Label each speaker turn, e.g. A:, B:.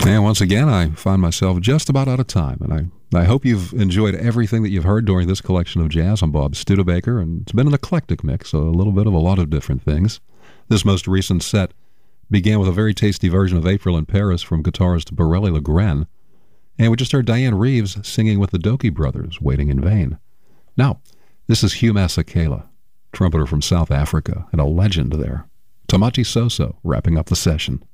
A: And once again, I find myself just about out of time, and I hope you've enjoyed everything that you've heard during this collection of jazz. I'm Bob Studebaker, and it's been an eclectic mix, a little bit of a lot of different things. This most recent set began with a very tasty version of April in Paris from guitarist Borelli Legren, and we just heard Diane Reeves singing with the Doki Brothers, Waiting in Vain. Now, this is Hugh Masekela, trumpeter from South Africa, and a legend there. Tamati Soso wrapping up the session.